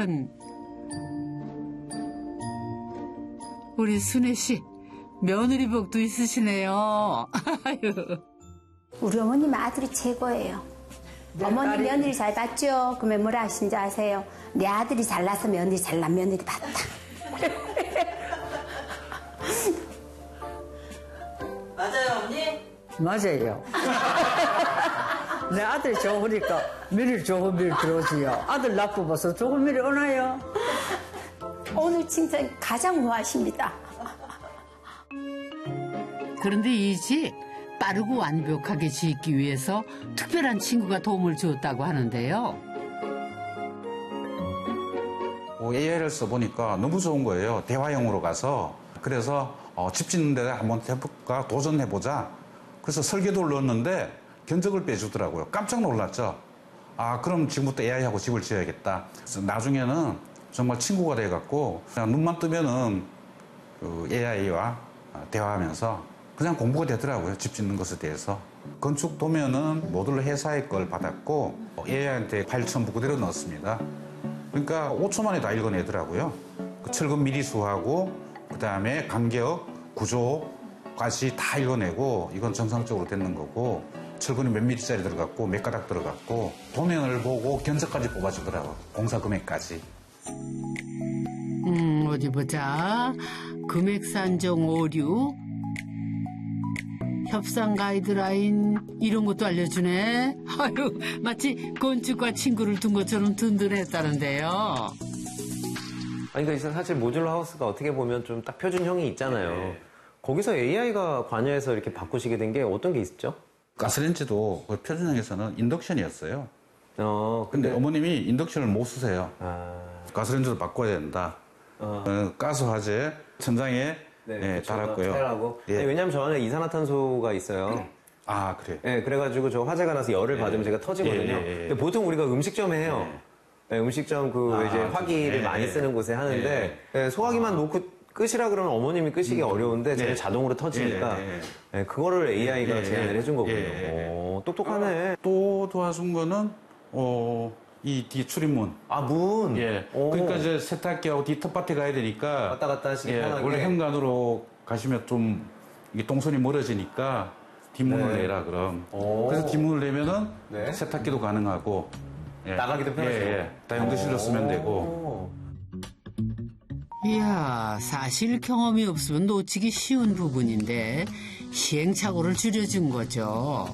남편. 우리 순애 씨 며느리 복도 있으시네요. 우리 어머님 아들이 최고예요. 어머니 며느리 잘 봤죠? 그러면 뭐라 하신지 아세요? 내 아들이 잘나서 며느리 잘난 며느리 봤다. 맞아요, 어머니? 맞아요. 내 아들 좋으니까 며느리 좋은 며느리 들어오지요. 아들 나쁘어서 좋은 며느리 오나요? 오늘 칭찬 가장 좋아하십니다. 그런데 이 집 빠르고 완벽하게 짓기 위해서 특별한 친구가 도움을 주었다고 하는데요. AI를 써보니까 너무 좋은 거예요. 대화형으로 가서. 그래서 집 짓는 데 한번 해볼까 도전해보자. 그래서 설계도를 넣었는데 견적을 빼주더라고요. 깜짝 놀랐죠. 아, 그럼 지금부터 AI하고 집을 지어야겠다. 그래서 나중에는 정말 친구가 돼갖고 그냥 눈만 뜨면은 그 AI와 대화하면서 그냥 공부가 되더라고요. 집 짓는 것에 대해서. 건축 도면은 모듈 회사의 걸 받았고 AI한테 파일 첨부 그대로 넣었습니다. 그러니까 5초 만에 다 읽어내더라고요. 그 철근 미리수하고 그다음에 간격, 구조까지 다 읽어내고 이건 정상적으로 되는 거고 철근이 몇 미리짜리 들어갔고 몇 가닥 들어갔고 도면을 보고 견적까지 뽑아주더라고요. 공사 금액까지. 어디 보자. 금액 산정 오류, 협상 가이드라인 이런 것도 알려주네. 아유, 마치 건축과 친구를 둔 것처럼 든든했다는데요. 아니, 그러니까 사실 모듈러 하우스가 어떻게 보면 좀 딱 표준형이 있잖아요. 네. 거기서 AI가 관여해서 이렇게 바꾸시게 된 게 어떤 게 있죠? 가스렌지도 그 표준형에서는 인덕션이었어요. 근데 어머님이 인덕션을 못 쓰세요. 가스렌지도 바꿔야 된다. 가스 화재 천장에 네, 네, 달았고요. 달라고. 예. 왜냐면 저 안에 이산화탄소가 있어요. 아, 그래요? 네, 그래가지고 저 화재가 나서 열을 받으면 제가 터지거든요. 근데 보통 우리가 음식점에 해요. 네, 음식점 이제 화기를 많이 쓰는 곳에 하는데 네, 소화기만 놓고 끄시라 그러면 어머님이 끄시기 어려운데 제가 자동으로 터지니까 네, 그거를 AI가 제안을 해준 거군요. 오, 똑똑하네. 또 도와준 거는 이 뒤 출입문. 아, 문? 예. 그러니까 이제 세탁기하고 뒤 텃밭에 가야 되니까. 왔다 갔다 하시기 편하게. 원래 현관으로 가시면 좀 이게 동선이 멀어지니까 뒷문을 내라 그럼. 그래서 뒷문을 내면은 세탁기도 가능하고. 나가기도 편하죠. 다용도실로 쓰면 되고. 이야, 사실 경험이 없으면 놓치기 쉬운 부분인데 시행착오를 줄여준 거죠.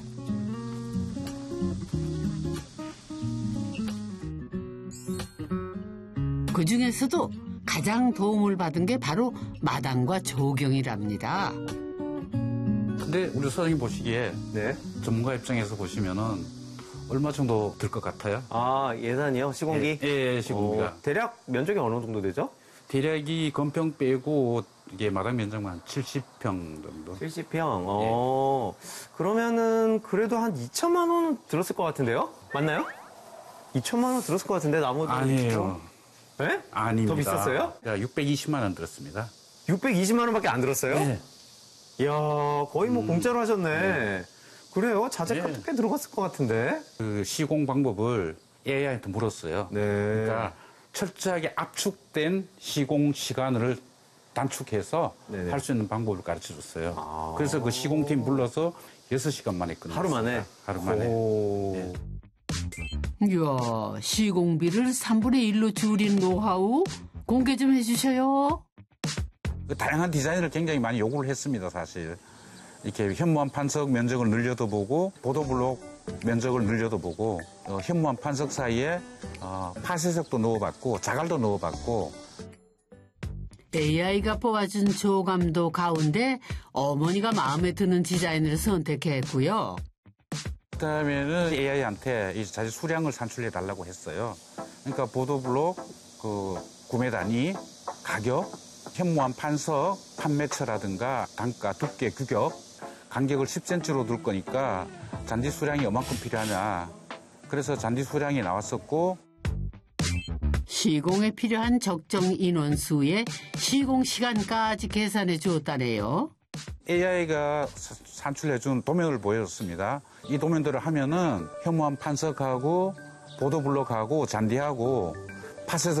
그중에서도 가장 도움을 받은 게 바로 마당과 조경이랍니다. 근데 우리 사장님 보시기에 전문가 입장에서 보시면은 얼마 정도 들 것 같아요? 아, 예산이요? 시공기? 예, 시공기가. 대략 면적이 어느 정도 되죠? 대략이 건평 빼고 이게 마당 면적만 70평 정도. 70평. 그러면은 그래도 한 2천만 원 들었을 것 같은데요? 맞나요? 2천만 원 들었을 것 같은데 나머지 아니에요. 네? 아닙니다. 더 비쌌어요? 620만 원 들었습니다. 620만 원밖에 안 들었어요? 네. 이야, 거의 뭐 공짜로 하셨네. 그래요? 자재값도 꽤 들어갔을 것 같은데? 그 시공 방법을 AI한테 물었어요. 그러니까 철저하게 압축된 시공 시간을 단축해서 할 수 있는 방법을 가르쳐 줬어요. 그래서 그 시공팀 불러서 6시간 만에 끝냈어요. 하루 만에? 하루 만에. 이야, 시공비를 3분의 1로 줄인 노하우 공개 좀 해주셔요. 다양한 디자인을 굉장히 많이 요구를 했습니다, 사실. 이렇게 현무암 판석 면적을 늘려도 보고 보도블록 면적을 늘려도 보고 현무암 판석 사이에 파쇄석도 넣어봤고 자갈도 넣어봤고. AI가 뽑아준 조감도 가운데 어머니가 마음에 드는 디자인을 선택했고요. 그다음에는 AI한테 이 자재 수량을 산출해 달라고 했어요. 그러니까 보도블록 그 구매 단위, 가격, 현무암 판석, 판매처라든가 단가, 두께, 규격, 간격을 10cm로 둘 거니까 잔디 수량이 얼만큼 필요하냐. 그래서 잔디 수량이 나왔었고. 시공에 필요한 적정 인원수에 시공 시간까지 계산해 주었다네요. AI가 산출해준 도면을 보여줬습니다. 이 도면들을 하면은 현무암 판석하고 보도블록하고 잔디하고 파쇄석